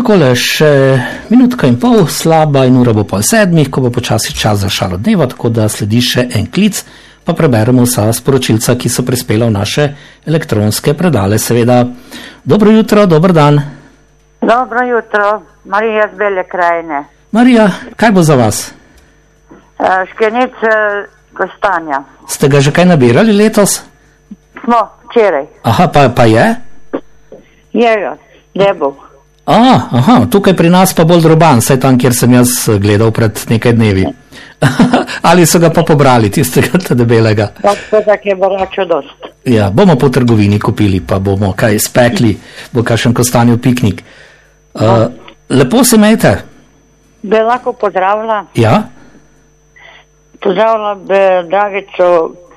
takole, še minutka in pol, slaba in ura bo pol 7, ko bo počasi čas za šalo dneva, tako da sledi še en klic, pa preberemo vsa sporočilca, ki so prispela v naše elektronske predale, seveda. Dobro jutro, dober dan. Dobro jutro, Marija z Bele krajine. Marija, kaj bo za vas? Škenec kostanja. Ste ga že kaj nabirali letos? Smo, včeraj. Aha, pa je? Je ga, debel. Aha, tukaj pri nas pa bolj droban, saj tam, kjer sem jaz gledal pred nekaj dnevi. Ali so ga pa pobrali, tistega debelega? Tak je baračo dost. Ja, bomo po trgovini kupili, pa bomo kaj spekli, bo kakšen kostanjev piknik. Lepo se imejte. Be lahko pozdravila? Ja? Pozdravila be Dragico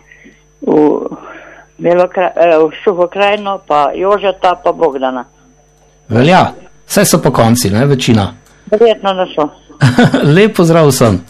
v Suhokrajino, pa Jožeta, pa Bogdana. Velja. Vse so po konci, ne, večina. Verjetno, da so. Lep pozdrav vsem.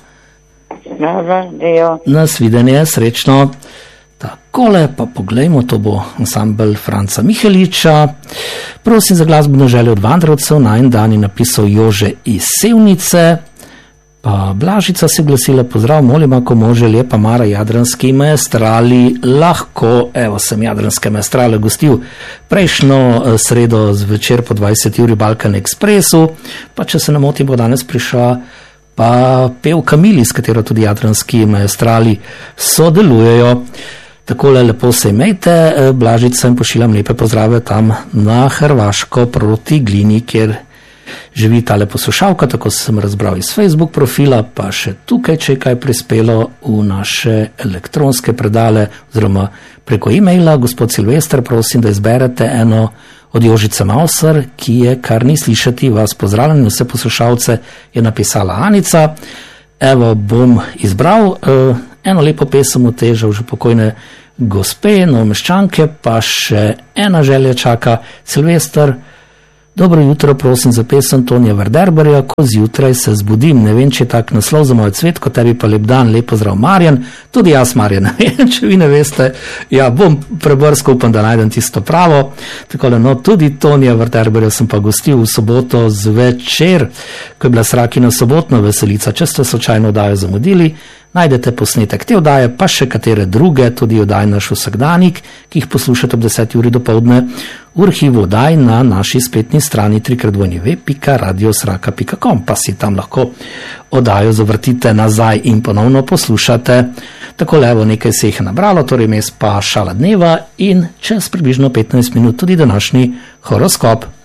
Nasvidenje, srečno. Takole, pa poglejmo, to bo ansambel Franca Miheliča. Prosim za glasbeno željo od Vandrovcev, na en dan je napisal Jože iz Sevnice. Pa Blažica se glasila, pozdrav, molim, ako može, lepa Mara, Jadranski maestrali, lahko, evo sem Jadranske maestrale gostil prejšnjo sredo zvečer po 20 uri Balkan Expressu, pa če se ne motim, bo danes prišla pa pev Kamili, s katero tudi Jadranski maestrali sodelujejo. Takole lepo se imejte, Blažica, in pošiljam lepe pozdrave tam na Hrvaško proti Glini, kjer živi tale poslušalka, tako sem razbral iz Facebook profila, pa še tukaj, če je kaj prispelo v naše elektronske predale, oziroma preko e-maila. Gospod Silvester, prosim, da izberete eno od Jožice Mauser, ki je kar ni slišati, vas pozdravljam, vse poslušalce je napisala Anica. Evo, bom izbral eno lepo pesem od te že pokojne gospe, Novomeščanke, pa še ena želja čaka. Silvester, dobro jutro, prosim za pesem Tonija Verderberja, ko zjutraj se zbudim. Ne vem, če je tak naslov za moj cvetko, tebi pa lep dan, lep pozdrav Marjan. Tudi jaz, Marjan, ne vem, če vi ne veste. Ja, bom prebrskal, upam, da najdem tisto pravo. Takole, no, tudi Tonija Verderberja sem pa gostil v soboto zvečer, ko je bila Srakina sobotna veselica. Če ste slučajno oddajo zamudili, najdete posnetek te oddaje, pa še katere druge, tudi oddaj naš vsakdanik, ki jih poslušate ob 10 uri dopoldne v arhivu oddaj na naši spletni strani www.radiosraka.com, pa si tam lahko oddajo zavrtite nazaj in ponovno poslušate. Tako levo nekaj se jih je nabralo, torej mes pa šala dneva in čez približno 15 minut tudi današnji horoskop.